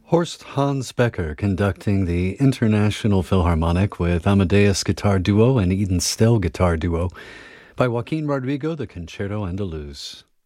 Horst Hans Becker conducting the International Philharmonic with Amadeus Guitar Duo and Eden Still Guitar Duo by Joaquin Rodrigo, the Concerto Andaluz.